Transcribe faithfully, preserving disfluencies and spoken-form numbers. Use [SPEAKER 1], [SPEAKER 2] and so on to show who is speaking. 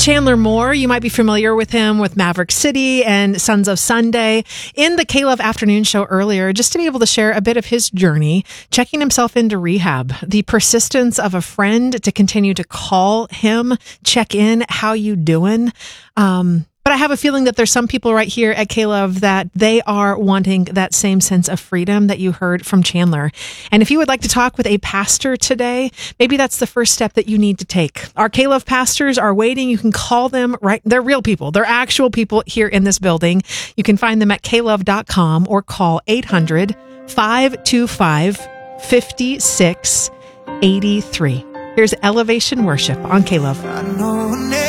[SPEAKER 1] Chandler Moore, you might be familiar with him with Maverick City and Sons of Sunday. In the K-Love Afternoon Show earlier, just to be able to share a bit of his journey, checking himself into rehab, the persistence of a friend to continue to call him, check in, how you doing? Um, But I have a feeling that there's some people right here at K-Love that they are wanting that same sense of freedom that you heard from Chandler. And if you would like to talk with a pastor today, maybe that's the first step that you need to take. Our K-Love pastors are waiting. You can call them, right? They're real people. They're actual people here in this building. You can find them at k love dot com or call eight hundred, five two five, five six eight three. Here's Elevation Worship on K-Love.